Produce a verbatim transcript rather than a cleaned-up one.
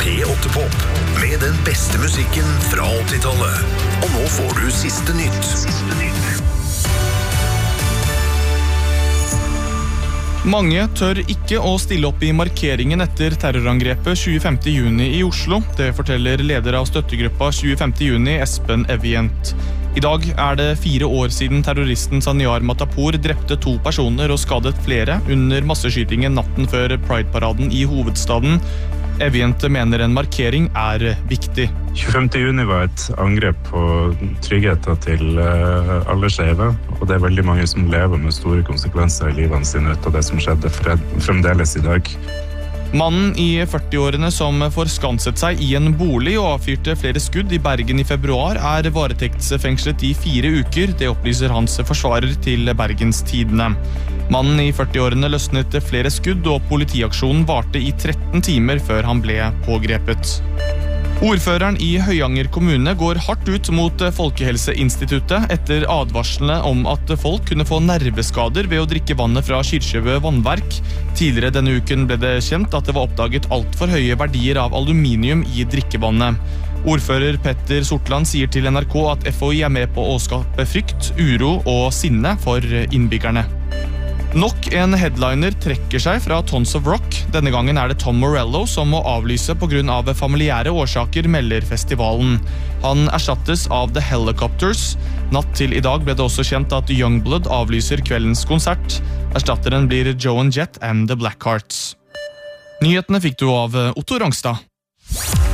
P åtte Pop, med den beste musikken fra åttitallet. Og nå får du siste nytt. Siste nytt. Mange tør ikke å stille opp i markeringen etter terrorangrepet tjuefemte juni i Oslo. Det forteller leder av støttegruppa tjuefemte juni, Espen Evient. I dag er det fire år siden terroristen Zaniar Matapour drepte to personer og skadet flere under masseskytingen natten før Pride-paraden i hovedstaden. Evient mener en markering er viktig. tjuefemte juni var et angrep på tryggheten til alle skjeve, og det er veldig mange som lever med store konsekvenser i livene sine ut av det som skjedde fremdeles i dag. Mannen i førtiårene som forskanset seg i en bolig og avfyrte flere skudd i Bergen i februar er varetektsfengslet i fire uker, det opplyser hans forsvarer til Bergens Tidende. Mannen i førtiårene løsnet flere skudd, og politiaksjonen varte i tretten timer før han ble pågrepet. Ordføreren i Høyanger kommune går hardt ut mot Folkehelseinstituttet etter advarslene om at folk kunne få nerveskader ved å drikke vannet fra Kyrkjebø vannverk. Tidligere denne uken ble det kjent at det var oppdaget alt for høye verdier av aluminium i drikkevannet. Ordfører Petter Sortland sier til N R K at F H I er med på å skape frykt, uro og sinne for innbyggerne. Nok en headliner trekker seg fra Tons of Rock. Denne gangen er det Tom Morello som må avlyse på grunn av familiære årsaker, melder festivalen. Han erstattes av The Helicopters. Natt til i dag ble det også kjent at Youngblood avlyser kveldens konsert. Erstatteren blir Joan Jett and the Blackhearts. Nyhetene fikk du av Otto Rangstad.